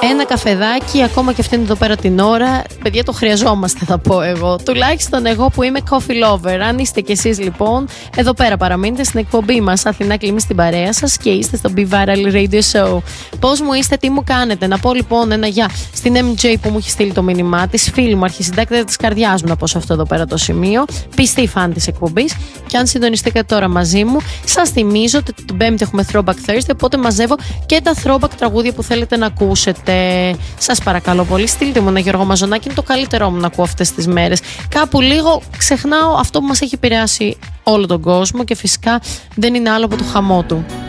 ένα καφεδάκι, ακόμα και αυτήν εδώ πέρα την ώρα. Παιδιά, το χρειαζόμαστε, θα πω εγώ. Τουλάχιστον εγώ που είμαι coffee lover. Αν είστε κι εσείς λοιπόν, εδώ πέρα παραμείνετε στην εκπομπή μας Αθηνά Κλίμη στην παρέα σας και είστε στο Be Viral Radio Show. Πώς μου είστε, τι μου κάνετε? Να πω λοιπόν ένα γεια στην MJ που μου έχει στείλει το μήνυμά της, φίλη μου, αρχισυντάκτρια της καρδιάς μου, να πω σε αυτό εδώ πέρα το σημείο, πιστή φαν της εκπομπής. Και αν συντονιστείτε τώρα μαζί μου, σας θυμίζω ότι την Πέμπτη έχουμε Throwback Thursday, οπότε μαζεύω και τα throwback τραγούδια που θέλετε να ακούσετε. Σας παρακαλώ πολύ, στείλτε μου ένα Γιώργο Μαζονάκη, είναι το καλύτερό μου να ακούω αυτές τις μέρες. Κάπου λίγο ξεχνάω αυτό που μας έχει επηρεάσει όλο τον κόσμο και φυσικά δεν είναι άλλο από το χαμό του.